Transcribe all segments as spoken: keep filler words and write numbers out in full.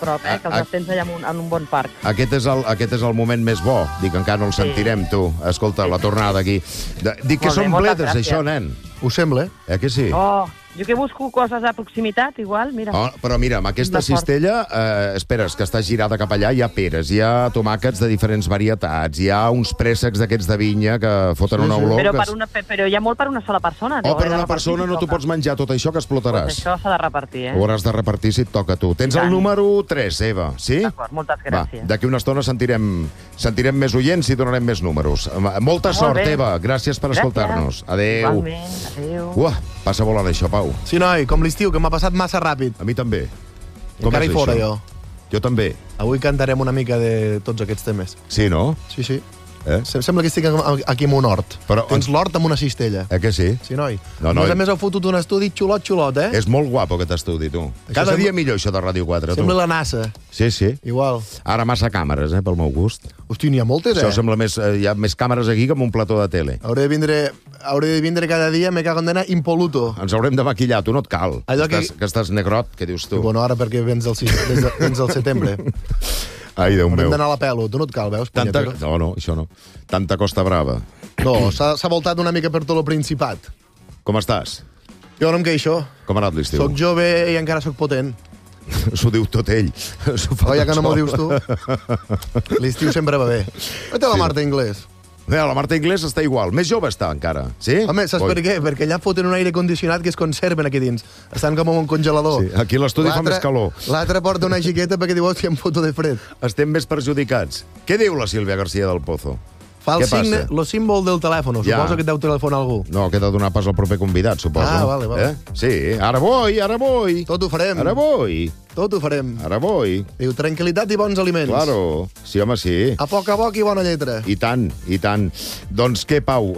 prop, eh? Que els tens allà en un, en un bon parc. Aquest és, el, aquest és el moment més bo. Dic, encara no el sentirem, tu. Escolta, la tornada aquí. Dic que són bledes, això, nen. Ho sembla, eh? Eh que sí? Oh, jo que busco coses a proximitat, igual, mira. Oh, però mira, amb aquesta cistella, eh, esperes que està girada cap allà, hi ha peres, hi ha tomàquets de diferents varietats, hi ha uns préssecs d'aquests de vinya que foten sí, una olor... Però, que... per una, però hi ha molt per una sola persona. Oh, per una persona no t'ho pots menjar tot això, que explotaràs. Pues això s'ha de repartir, eh? Ho hauràs de repartir si et toca a tu. Tens el número tres, Eva, sí? D'acord, moltes gràcies. D'aquí una estona sentirem, sentirem més oients i donarem més números. Molta sort, Eva. Gràcies per escoltar-nos. Adéu. Igualment, adéu. Uah, passa volant això, Pau. Sí, noi, com l'estiu, que m'ha passat massa ràpid. A mi també. Com encara és hi fora, això? jo. Jo també. Avui cantarem una mica de tots aquests temes. Sí, no? Sí, sí. Eh? Sembla que estic aquí amb un hort. Però, Tens l'hort amb una cistella. Eh que sí? Sí, noi. No, no, noi. a més, heu fotut un estudi xulot, xulot, eh? És molt guapo aquest estudi, tu. Això Cada sembla... dia millor, això de Ràdio quatre, tu. Sembla la NASA. Sí, sí. Igual. Ara massa càmeres, eh, pel meu gust. Hosti, n'hi ha moltes, eh? Això sembla més... Eh, hi ha més càmeres aquí que en un plató de tele. Hauré de vindre, hauré de vindre cada dia, me cago en dena, impoluto. Ens haurem de maquillar, tu no et cal. Allò que... que... que estàs negrot, què dius tu? I bueno, ara perquè vens al, des de, vens al setembre. Ai, Déu meu. Haurem d'anar a la pelo, tu no et cal, veus? Tanta... No, no, això no. Tanta Costa Brava. No, s'ha voltat una mica per tot el Principat. Com estàs? Jo no em queixo. Com ha anat l'estiu? Soc jove i encara soc potent. S'ho diu tot ell. Oh, ja que no m'ho dius tu. L'estiu sempre va bé. Vete a la Marta Inglés. Mira, la Marta Inglés està igual. Més jove està, encara. Sí? Home, saps per què? Perquè allà foten un aire condicionat que es conserven aquí dins. Estan com en un congelador. Sí, aquí l'estudi fa més calor. L'altre porta una xiqueta perquè diu, hòstia, em foto de fred. Estem més perjudicats. Què diu la Sílvia García del Pozo? Fa el, signe, el símbol del telèfon. Ja. Suposo que et deu telefonar algú. No, que he de donar pas al proper convidat, suposo. Ah, vale, vale. Eh? Sí, ara vull, ara vull. Tot ho farem. Ara vull. Tot ho farem. Ara vull. Diu, tranquil·litat i bons aliments. Claro. Sí, home, sí. A poc a poc i bona lletra. I tant, i tant. Doncs què, Pau?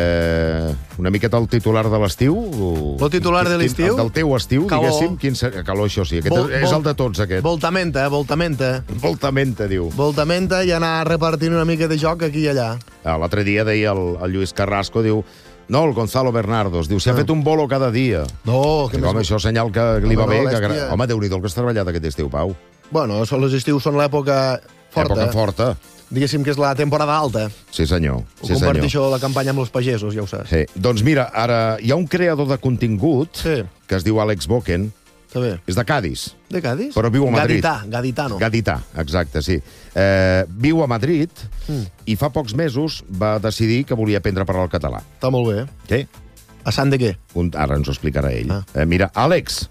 Eh, una miqueta el titular de l'estiu? El titular de l'estiu? Del teu estiu, calor. Diguéssim. Quin ser... Calor, això sí. Aquest vol, és el de tots, aquest. Voltamenta, voltamenta. Voltamenta, diu. Voltamenta i anar repartint una mica de joc aquí i allà. Ah, l'altre dia deia el, el Lluís Carrasco, diu... No, el Gonzalo Bernardos. Diu, s'ha ah. fet un bolo cada dia. No, que Dic, més... Home, això senyal que li home, va bé. no, Que... Home, Déu-n'hi-do el que has treballat aquest estiu, Pau. Bueno, són les estius són l'època forta. Època forta. Diguéssim que és la temporada alta. Sí, senyor. Ho sí, comparteixo la campanya amb els pagesos, ja ho saps. Sí. Doncs mira, ara hi ha un creador de contingut sí. que es diu Àlex Boken. Està bé. És de Cádiz. De Cádiz? Però viu a Madrid. Gadità, gaditano. Gadità, exacte, sí. Eh, viu a Madrid mm. i fa pocs mesos va decidir que volia aprendre a parlar el català. Està molt bé. Què? A sant de què? Un, ara ens ho explicarà ell. Ah. Eh, mira, Àlex.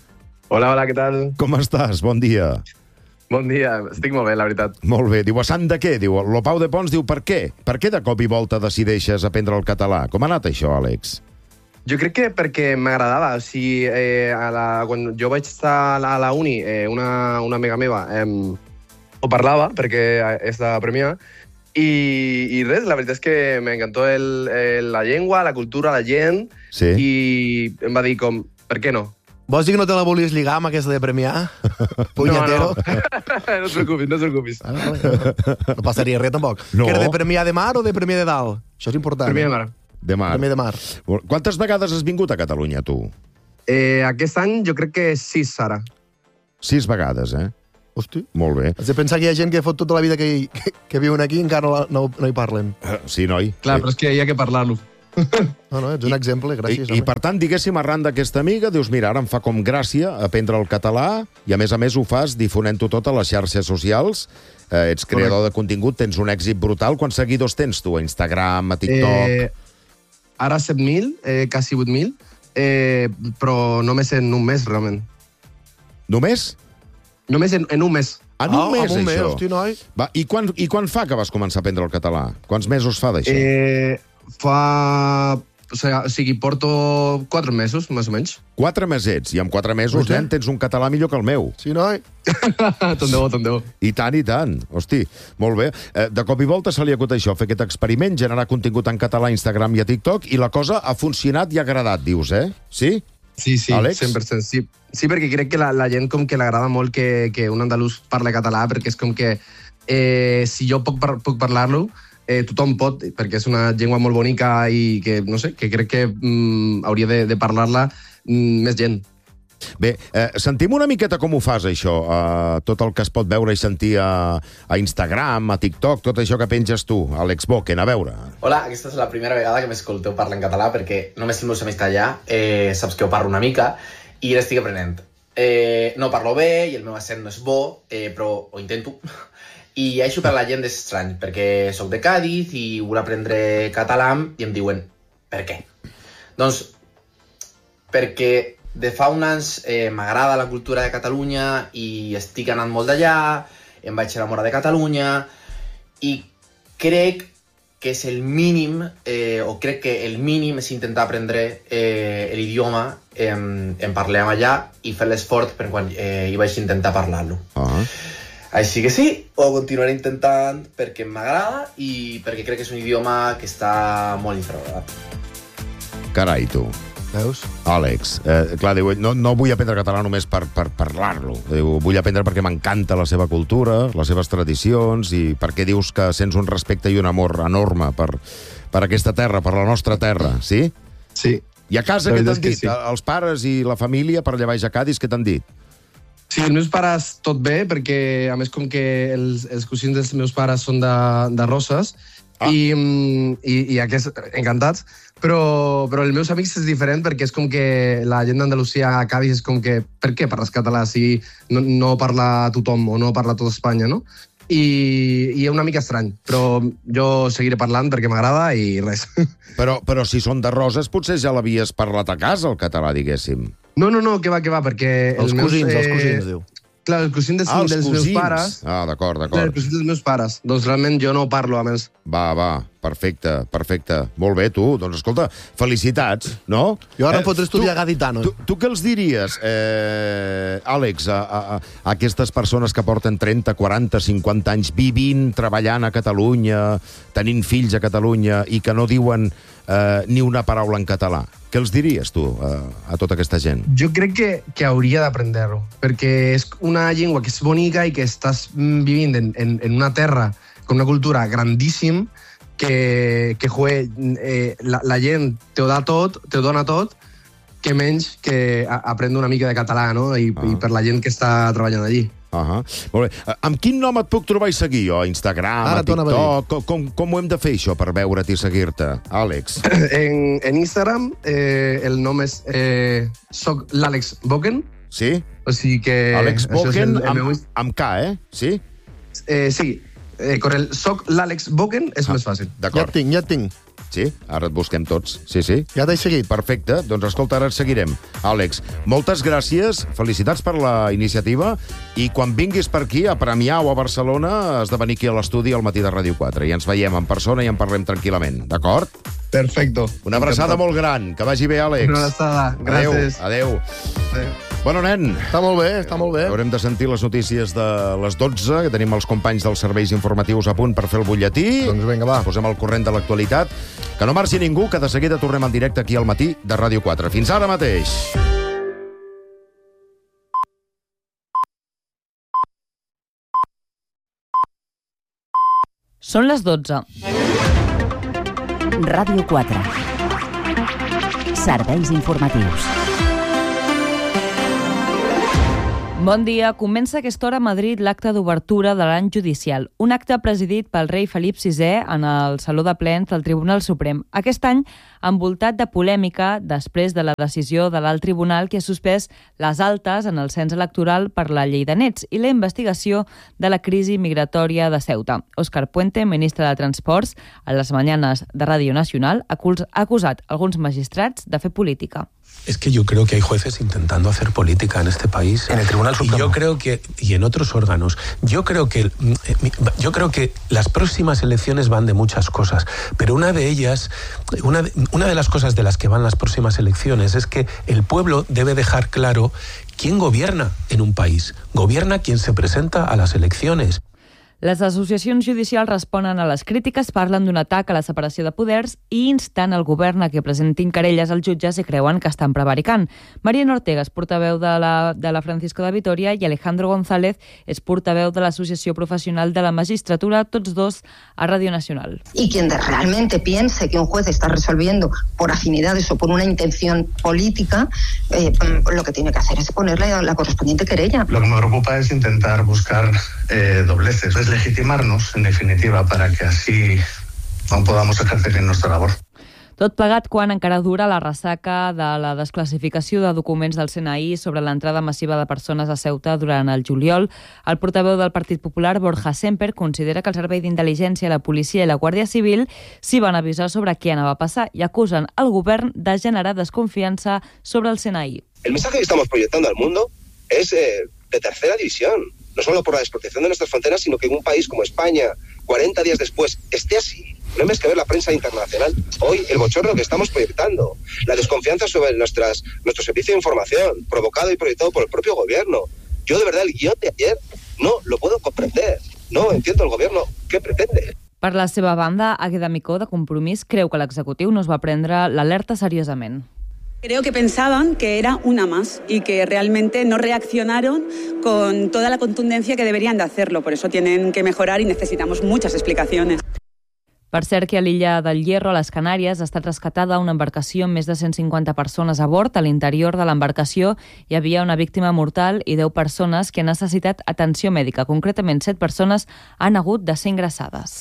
Hola, hola, què tal? Com estàs? Bon dia. Bon dia, estic molt bé, la veritat. Molt bé. Diu, a sant de què? Diu, lo Pau de Pons diu, per què? Per què de cop i volta decideixes aprendre el català? Com ha anat això, Àlex? Jo crec que perquè m'agradava. O sigui, eh, a la, quan jo vaig estar a la, a la uni, eh, una, una amiga meva eh, ho parlava, perquè és de Premià, i, i res, la veritat és que m'encantó el, el, la llengua, la cultura, la gent, sí. i em va dir com, per què no? Vols dir que no te la volies lligar amb aquesta de Premià? Punyetero. No, no. no et preocupis, no et preocupis. Ah, no, no, no passaria res, tampoc. No. Que era de Premià de Mar o de Premià de Dalt? Això és important. Premià de Mar. De Mar. Premià de Mar. Quantes vegades has vingut a Catalunya, tu? Eh, aquest any jo crec que sis, Sara. Sis vegades, eh? Hosti. Molt bé. Has de pensar que hi ha gent que fot tota la vida que, hi, que, que viuen aquí i encara no, no, no hi parlen. Sí, noi. Clar, sí. però és que hi ha que parlar-lo. No, no, ets un I, exemple, gràcies. I, I per tant, diguéssim, arran d'aquesta amiga, dius, mira, ara em fa com gràcia aprendre el català i a més a més ho fas difonent-ho tot a les xarxes socials. Eh, ets creador Correcte. de contingut, tens un èxit brutal. Quants seguidors tens tu? A Instagram, a TikTok? Eh, ara set mil, eh, quasi vuit mil, eh, però només en un mes, realment. Només? Només en, en un mes. En un ah, mes, un això? Mes, hosti, noi. Va, i, quan, I quan fa que vas començar a aprendre el català? Quants mesos fa d'això? Eh, fa... O sigui, porto quatre mesos, més o menys. Quatre mesets. I en quatre mesos, nen, tens un català millor que el meu. Sí, noi. Tant de bo, tant de bo. I tant, i tant. Hosti, molt bé. Eh, de cop i volta se li acut això, fer aquest experiment, generar contingut en català a Instagram i a TikTok, i la cosa ha funcionat i ha agradat, dius, eh? Sí? Sí, sí, Àlex? cent per cent. Sí, sí perquè crec que la, la gent com que l'agrada molt que, que un andalús parli català, perquè és com que eh, si jo puc, par puc parlar-lo, eh, tothom pot, perquè és una llengua molt bonica i que, no sé, que crec que mm, hauria de, de parlar-la mm, més gent. Bé, eh, sentim una miqueta com ho fas, això, eh, tot el que es pot veure i sentir a, a Instagram, a TikTok, tot això que penges tu, Àlex Boquen, a veure. Hola, aquesta és la primera vegada que m'escolteu parlar en català, perquè només el meu amics allà eh, saps que ho parlo una mica i l'estic aprenent. Eh, no parlo bé i el meu accent no és bo, eh, però ho intento. I això per la gent és estrany, perquè sóc de Càdiz i vull aprendre català i em diuen, per què? Doncs perquè de fa uns anys eh, m'agrada la cultura de Catalunya i estic anant molt d'allà, em vaig enamorar de Catalunya i crec que és el mínim, eh, o crec que el mínim és intentar aprendre eh, l'idioma en, en parlem allà i fer l'esforç per quan eh, hi vaig intentar parlar-lo. Ah. Així que sí, ho continuaré intentant perquè m'agrada i perquè crec que és un idioma que està molt infravalorat. Carai, tu. Veus? Àlex, eh, clar, diu, no, no vull aprendre català només per, per parlar-lo. Diu, vull aprendre perquè m'encanta la seva cultura, les seves tradicions, i perquè dius que sents un respecte i un amor enorme per, per aquesta terra, per la nostra terra, sí? Sí. I a casa què t'han dit? Sí. Els pares i la família, per allà baix a Cádiz, què t'han dit? Sí, els meus pares tot bé, perquè a més com que els, els cosins dels meus pares són de, de Roses, ah. i, i, i aquests encantats, però, però els meus amics és diferent perquè és com que la gent d'Andalusia a Cádiz és com que per què parles català si no, no parla tothom o no parla tot Espanya, no? I, i és una mica estrany, però jo seguiré parlant perquè m'agrada i res. Però, però si són de Roses, potser ja l'havies parlat a casa, el català, diguéssim. No, no, no, que va, que va, perquè... Els, els cosins, eh... els cosins, diu. Clar, el cosins dels, ah, els dels cosins. meus pares... Ah, d'acord, Clar, el d'acord. cosins dels meus pares. Doncs realment jo no parlo, a més. Va, va, perfecte, perfecte. Molt bé, tu. Doncs escolta, felicitats, no? Jo ara eh, em fotré estudiar tu, gaditano. Tu, tu què els diries, eh, Àlex, a, a, a aquestes persones que porten trenta, quaranta, cinquanta anys vivint, treballant a Catalunya, tenint fills a Catalunya i que no diuen eh, ni una paraula en català? Què els diries, tu, a, a tota aquesta gent? Jo crec que, que hauria d'aprendre-ho, perquè és una llengua que és bonica i que estàs vivint en, en, en una terra con una cultura grandíssim que, que jue, eh, la, la gent te ho da tot, te ho dona tot, que menys que a, aprendre una mica de català, no? I, ah. I per la gent que està treballant allí. Uh -huh. Molt bé. Amb quin nom et puc trobar i seguir jo? A Instagram, Ara a TikTok? Com, com, com ho hem de fer, això, per veure't i seguir-te, Àlex? En, en Instagram el eh, nom és eh, soc l'Àlex Boquen. Sí? O sigui que... Àlex Boquen el, el amb, meu... amb K, eh? Sí? Eh, sí, eh, correcte. Soc l'Àlex Boquen, és ah, més fàcil. Ja et tinc, ja et tinc. Sí, ara et busquem tots. Sí, sí. Ja t'he seguit. Perfecte. Doncs escolta, ara et seguirem. Àlex, moltes gràcies, felicitats per la iniciativa i quan vinguis per aquí, a Premià o a Barcelona, has de venir aquí a l'estudi al matí de Ràdio quatre i ens veiem en persona i en parlem tranquil·lament, d'acord? Perfecto. Una abraçada molt gran. Que vagi bé, Àlex. Una abraçada. Gràcies. Adéu. Adéu. Bueno, nen. Està molt bé, està molt bé. Haurem de sentir les notícies de les dotze, que tenim els companys dels serveis informatius a punt per fer el butlletí. Doncs vinga, va. Ens posem al corrent de l'actualitat. Que no marxi ningú, que de seguida tornem en directe aquí al matí de Ràdio quatre. Fins ara mateix. Són les dotze. Ràdio quatre. Serveis informatius. Bon dia. Comença a aquesta hora a Madrid l'acte d'obertura de l'any judicial. Un acte presidit pel rei Felip sisè en el Saló de Plens del Tribunal Suprem. Aquest any envoltat de polèmica després de la decisió de l'alt tribunal que ha suspès les altes en el cens electoral per la llei de nets i la investigació de la crisi migratòria de Ceuta. Òscar Puente, ministre de Transports, a les mañanes de Ràdio Nacional, ha acusat alguns magistrats de fer política. Es que yo creo que hay jueces intentando hacer política en este país. En el Tribunal Supremo. Y yo creo que, y en otros órganos, yo creo que, yo creo que las próximas elecciones van de muchas cosas, pero una de ellas, una de, una de las cosas de las que van las próximas elecciones es que el pueblo debe dejar claro quién gobierna en un país. Gobierna quien se presenta a las elecciones. Les associacions judicials responen a les crítiques, parlen d'un atac a la separació de poders i insten el govern a que presentin querelles als jutges si creuen que estan prevaricant. Mariano Ortega és portaveu de la, de la Francisco de Vitoria i Alejandro González és portaveu de l'Associació Professional de la Magistratura, tots dos a Radio Nacional. Y quien realmente piense que un juez está resolviendo por afinidades o por una intención política, eh, lo que tiene que hacer es ponerle la correspondiente querella. Lo que me preocupa es intentar buscar eh, dobleces, es legitimarnos, en definitiva, para que así no podamos ejercer en nuestra labor. Tot plegat quan encara dura la ressaca de la desclassificació de documents del C N I sobre l'entrada massiva de persones a Ceuta durant el juliol. El portaveu del Partit Popular, Borja Semper, considera que el Servei d'Intel·ligència, la policia i la Guàrdia Civil s'hi van avisar sobre què anava a passar i acusen el govern de generar desconfiança sobre el C N I. El mensaje que estamos proyectando al mundo es eh, de tercera división, no solo por la desprotección de nuestras fronteras, sino que en un país como España, cuarenta días después, esté así. No hay más que ver la prensa internacional. Hoy, el bochorno que estamos proyectando, la desconfianza sobre nuestras, nuestro servicio de información, provocado y proyectado por el propio gobierno. Yo, de verdad, el guión de ayer no lo puedo comprender. No entiendo el gobierno què pretende. Per la seva banda, Águeda Micó, de Compromís, creu que l'executiu no es va prendre l'alerta seriosament. Creo que pensaban que era una más y que realmente no reaccionaron con toda la contundencia que deberían de hacerlo. Por eso tienen que mejorar y necesitamos muchas explicaciones. Per cert, que a l'illa del Hierro, a les Canàries, ha estat rescatada una embarcació amb més de cent cinquanta persones a bord. A l'interior de l'embarcació hi havia una víctima mortal i deu persones que han necessitat atenció mèdica. Concretament, set persones han hagut de ser ingressades.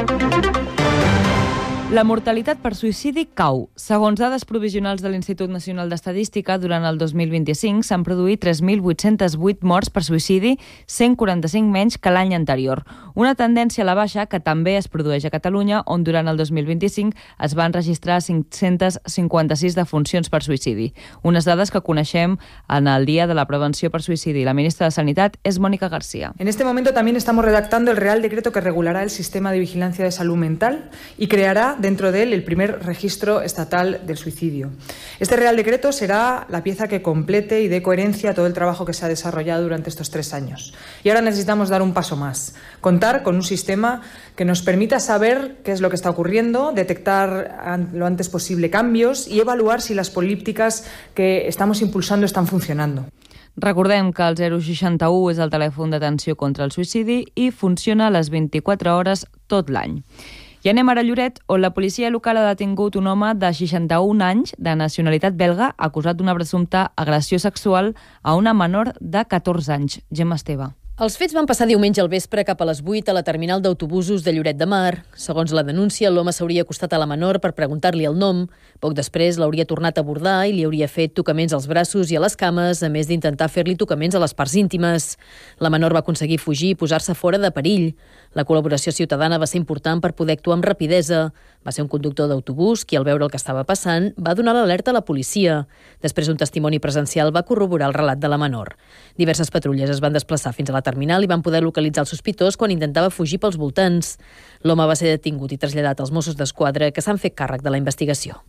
La mortalitat per suïcidi cau. Segons dades provisionals de l'Institut Nacional d'Estadística, durant el dos mil vint-i-cinc s'han produït tres mil vuit-cents vuit morts per suïcidi, cent quaranta-cinc menys que l'any anterior. Una tendència a la baixa que també es produeix a Catalunya, on durant el dos mil vint-i-cinc es van registrar cinc-cents cinquanta-sis defuncions per suïcidi. Unes dades que coneixem en el Dia de la Prevenció per Suïcidi. La ministra de Sanitat és Mónica García. En este momento también estamos redactando el Real Decreto que regulará el sistema de vigilancia de salud mental y creará dentro de él el primer registro estatal del suicidio. Este Real Decreto será la pieza que complete y dé coherencia a todo el trabajo que se ha desarrollado durante estos tres años. Y ahora necesitamos dar un paso más, contar con un sistema que nos permita saber qué es lo que está ocurriendo, detectar lo antes posible cambios y evaluar si las políticas que estamos impulsando están funcionando. Recordem que el zero seixanta u és el telèfon d'atenció contra el suïcidi i funciona a les vint-i-quatre hores tot l'any. I anem ara a Lloret, on la policia local ha detingut un home de seixanta-un anys, de nacionalitat belga, acusat d'una presumpta agressió sexual a una menor de catorze anys. Gemma Esteve. Els fets van passar diumenge al vespre cap a les vuit a la terminal d'autobusos de Lloret de Mar. Segons la denúncia, l'home s'hauria acostat a la menor per preguntar-li el nom. Poc després l'hauria tornat a abordar i li hauria fet tocaments als braços i a les cames, a més d'intentar fer-li tocaments a les parts íntimes. La menor va aconseguir fugir i posar-se fora de perill. La col·laboració ciutadana va ser important per poder actuar amb rapidesa. Va ser un conductor d'autobús qui, al veure el que estava passant, va donar l'alerta a la policia. Després, un testimoni presencial va corroborar el relat de la menor. Diverses patrulles es van desplaçar fins a la terminal i van poder localitzar el sospitós quan intentava fugir pels voltants. L'home va ser detingut i traslladat als Mossos d'Esquadra, que s'han fet càrrec de la investigació.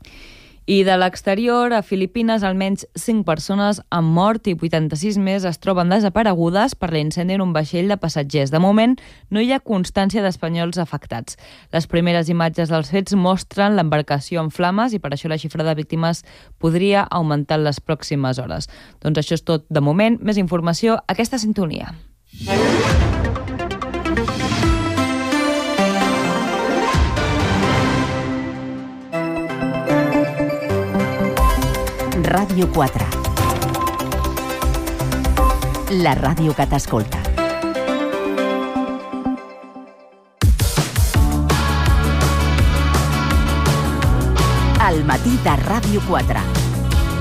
I de l'exterior, a Filipines, almenys cinc persones han mort i vuitanta-sis més es troben desaparegudes per l'incendi en un vaixell de passatgers. De moment, no hi ha constància d'espanyols afectats. Les primeres imatges dels fets mostren l'embarcació en flames i per això la xifra de víctimes podria augmentar en les pròximes hores. Doncs això és tot de moment. Més informació a aquesta sintonia. Ràdio quatre. La ràdio que t'escolta. Al matí de Ràdio quatre.